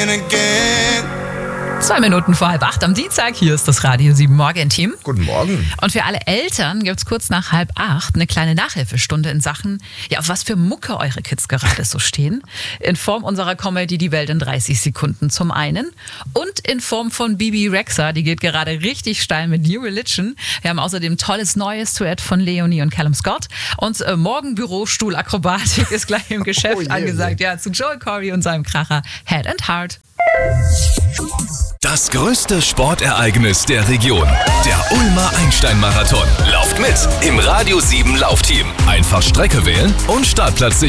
2 Minuten vor 7:30 am Dienstag. Hier ist das Radio 7 Morgen-Team. Guten Morgen. Und für alle Eltern gibt es kurz nach 7:30 eine kleine Nachhilfestunde in Sachen, auf was für Mucke eure Kids gerade so stehen. In Form unserer Comedy Die Welt in 30 Sekunden zum einen und in Form von Bibi Rexha, die geht gerade richtig steil mit New Religion. Wir haben außerdem tolles neues Duett von Leonie und Callum Scott. Und morgen Bürostuhlakrobatik ist gleich im Geschäft angesagt. Ja, zu Joel Corey und seinem Kracher Head and Heart. Das größte Sportereignis der Region. Der Ulmer Einstein-Marathon. Lauft mit im Radio 7 Laufteam. Einfach Strecke wählen und Startplatz sichern.